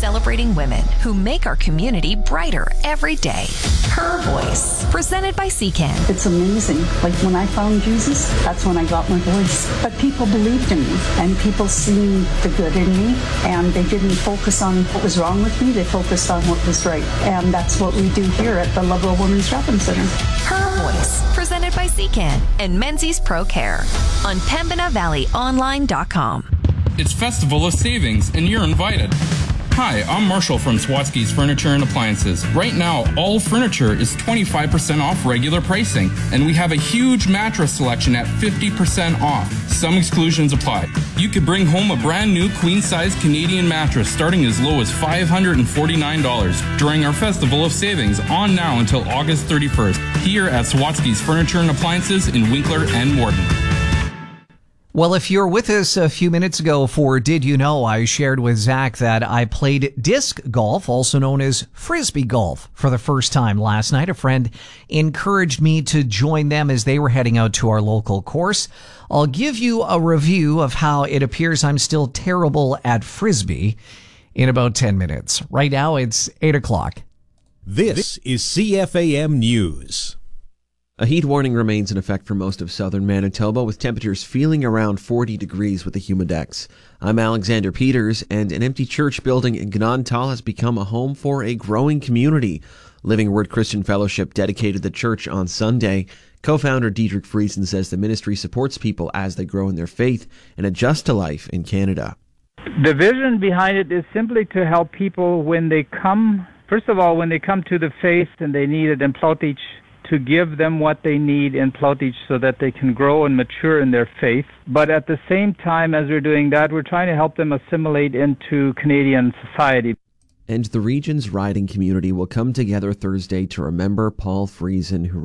celebrating women who make our community brighter every day. Her Voice, presented by CCAN. It's amazing. Like when I found Jesus, that's when I got my voice. But people believed in me, and people seen the good in me, and they didn't focus on what was wrong with me. They focused on what was right. And that's what we do here at the Lovell Women's Shopping Center. Her Voice, presented by CCAN and Menzies Pro Care on PembinaValleyOnline.com. It's Festival of Savings, and you're invited. Hi, I'm Marshall from Swatsky's Furniture and Appliances. Right now, all furniture is 25% off regular pricing, and we have a huge mattress selection at 50% off. Some exclusions apply. You could bring home a brand new queen-size Canadian mattress starting as low as $549 during our Festival of Savings on now until August 31st here at Swatsky's Furniture and Appliances in Winkler and Morden. Well, if you're with us a few minutes ago for Did You Know, I shared with Zach that I played disc golf, also known as frisbee golf, for the first time last night. A friend encouraged me to join them as they were heading out to our local course. I'll give you a review of how it appears I'm still terrible at frisbee in about 10 minutes. Right now, it's 8 o'clock. This is CFAM News. A heat warning remains in effect for most of southern Manitoba, with temperatures feeling around 40 degrees with the humidex. I'm Alexander Peters, and an empty church building in Gnantal has become a home for a growing community. Living Word Christian Fellowship dedicated the church on Sunday. Co-founder Diedrich Friesen says the ministry supports people as they grow in their faith and adjust to life in Canada. The vision behind it is simply to help people when they come, first of all, when they come to the faith and they need it in Plotich, to give them what they need in Plotich so that they can grow and mature in their faith. But at the same time, as we're doing that, we're trying to help them assimilate into Canadian society. And the region's riding community will come together Thursday to remember Paul Friesen, who